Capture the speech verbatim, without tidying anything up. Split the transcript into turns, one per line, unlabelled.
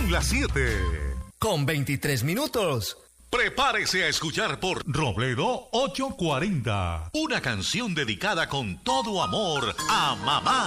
Son las siete.
Con veintitrés minutos.
Prepárese a escuchar por Robledo ochocientos cuarenta. Una canción dedicada con todo amor a mamá.